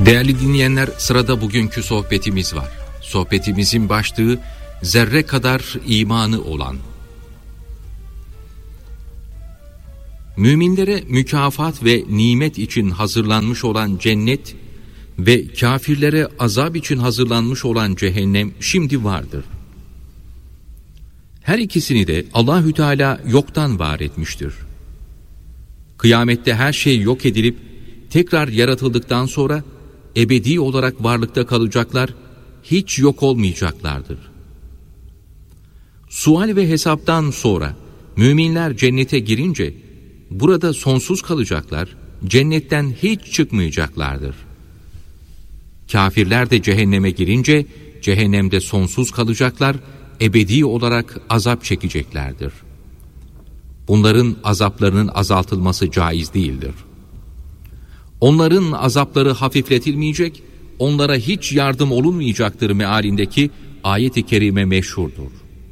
Değerli dinleyenler, sırada bugünkü sohbetimiz var. Sohbetimizin başlığı zerre kadar imanı olan. Müminlere mükafat ve nimet için hazırlanmış olan cennet ve kafirlere azap için hazırlanmış olan cehennem şimdi vardır. Her ikisini de Allahü Teala yoktan var etmiştir. Kıyamette her şey yok edilip tekrar yaratıldıktan sonra ebedi olarak varlıkta kalacaklar, hiç yok olmayacaklardır. Sual ve hesaptan sonra müminler cennete girince burada sonsuz kalacaklar, cennetten hiç çıkmayacaklardır. Kafirler de cehenneme girince cehennemde sonsuz kalacaklar, ebedi olarak azap çekeceklerdir. Bunların azaplarının azaltılması caiz değildir. Onların azapları hafifletilmeyecek, onlara hiç yardım olunmayacaktır mealindeki ayet-i kerime meşhurdur.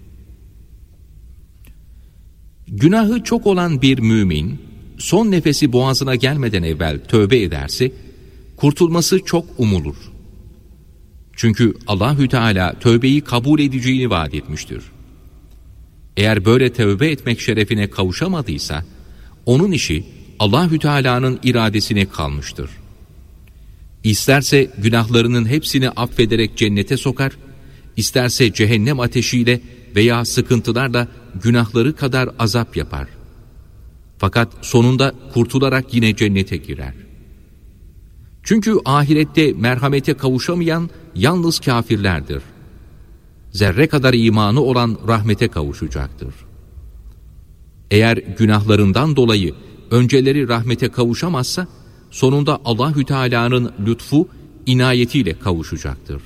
Günahı çok olan bir mümin, son nefesi boğazına gelmeden evvel tövbe ederse, kurtulması çok umulur. Çünkü Allahü Teala tövbeyi kabul edeceğini vaat etmiştir. Eğer böyle tövbe etmek şerefine kavuşamadıysa, onun işi Allahü Teala'nın iradesine kalmıştır. İsterse günahlarının hepsini affederek cennete sokar, isterse cehennem ateşiyle veya sıkıntılarla günahları kadar azap yapar. Fakat sonunda kurtularak yine cennete girer. Çünkü ahirette merhamete kavuşamayan yalnız kafirlerdir. Zerre kadar imanı olan rahmete kavuşacaktır. Eğer günahlarından dolayı önceleri rahmete kavuşamazsa, sonunda Allahü Teala'nın lütfu, inayetiyle kavuşacaktır.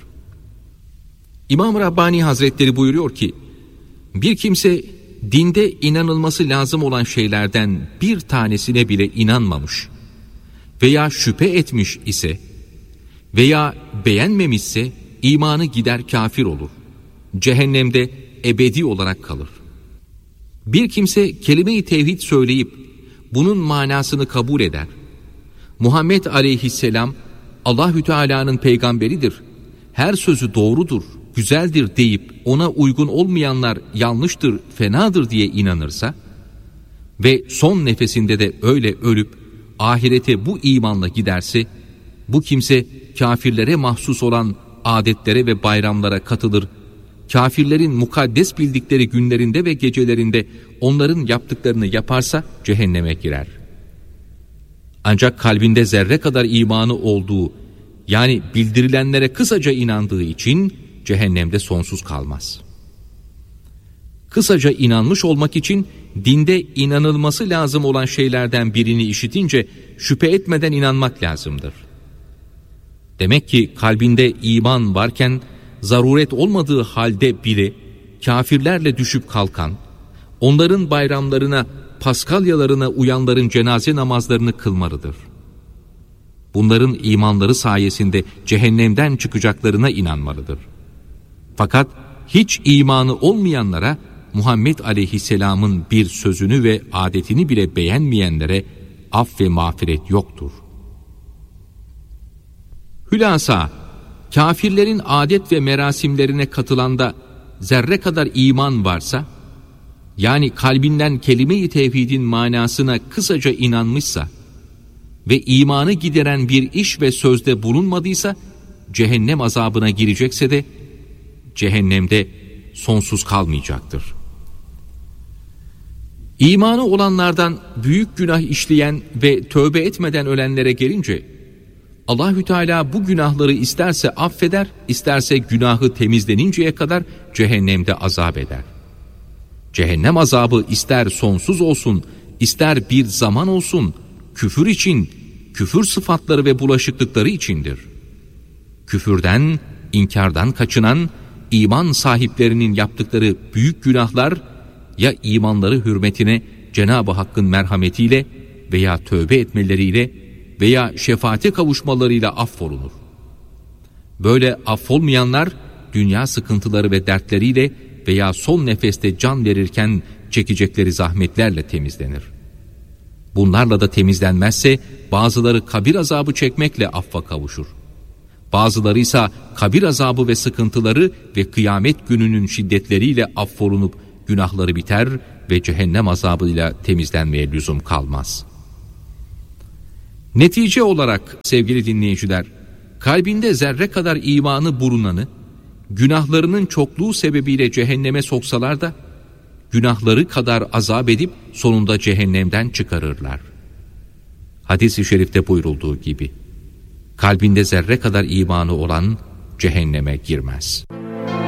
İmam Rabbani Hazretleri buyuruyor ki, bir kimse dinde inanılması lazım olan şeylerden bir tanesine bile inanmamış veya şüphe etmiş ise veya beğenmemişse imanı gider kafir olur. Cehennemde ebedi olarak kalır. Bir kimse kelime-i tevhid söyleyip bunun manasını kabul eder. Muhammed aleyhisselam Allahü Teala'nın peygamberidir, her sözü doğrudur, güzeldir deyip ona uygun olmayanlar yanlıştır, fenadır diye inanırsa ve son nefesinde de öyle ölüp ahirete bu imanla giderse, bu kimse kafirlere mahsus olan adetlere ve bayramlara katılır, kafirlerin mukaddes bildikleri günlerinde ve gecelerinde onların yaptıklarını yaparsa cehenneme girer. Ancak kalbinde zerre kadar imanı olduğu, yani bildirilenlere kısaca inandığı için cehennemde sonsuz kalmaz. Kısaca inanmış olmak için dinde inanılması lazım olan şeylerden birini işitince şüphe etmeden inanmak lazımdır. Demek ki kalbinde iman varken zaruret olmadığı halde bile kafirlerle düşüp kalkan, onların bayramlarına, paskalyalarına uyanların cenaze namazlarını kılmalıdır. Bunların imanları sayesinde cehennemden çıkacaklarına inanmalıdır. Fakat hiç imanı olmayanlara, Muhammed aleyhisselamın bir sözünü ve adetini bile beğenmeyenlere af ve mağfiret yoktur. Hülasa, kafirlerin adet ve merasimlerine katılanda zerre kadar iman varsa, yani kalbinden kelime-i tevhidin manasına kısaca inanmışsa ve imanı gideren bir iş ve sözde bulunmadıysa, cehennem azabına girecekse de cehennemde sonsuz kalmayacaktır. İmanı olanlardan büyük günah işleyen ve tövbe etmeden ölenlere gelince, Allahü Teala bu günahları isterse affeder, isterse günahı temizleninceye kadar cehennemde azap eder. Cehennem azabı ister sonsuz olsun, ister bir zaman olsun, küfür için, küfür sıfatları ve bulaşıklıkları içindir. Küfürden, inkardan kaçınan, iman sahiplerinin yaptıkları büyük günahlar, ya imanları hürmetine Cenab-ı Hakk'ın merhametiyle veya tövbe etmeleriyle veya şefaate kavuşmalarıyla affolunur. Böyle affolmayanlar, dünya sıkıntıları ve dertleriyle veya son nefeste can verirken çekecekleri zahmetlerle temizlenir. Bunlarla da temizlenmezse bazıları kabir azabı çekmekle affa kavuşur. Bazıları ise kabir azabı ve sıkıntıları ve kıyamet gününün şiddetleriyle affolunup günahları biter ve cehennem azabıyla temizlenmeye lüzum kalmaz. Netice olarak sevgili dinleyiciler, kalbinde zerre kadar imanı bulunanı, günahlarının çokluğu sebebiyle cehenneme soksalar da, günahları kadar azap edip sonunda cehennemden çıkarırlar. Hadis-i şerifte buyurulduğu gibi, kalbinde zerre kadar imanı olan cehenneme girmez.